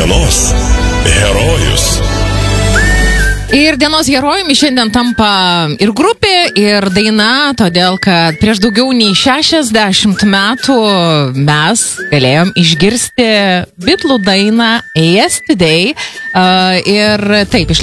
Dienos herojus. Ir dienos herojumi šiandien tampa ir grupė, ir daina, todėl kad prieš daugiau nei 60 metų mes galėjom išgirsti Bitlų dainą Yesterday. Ir taip,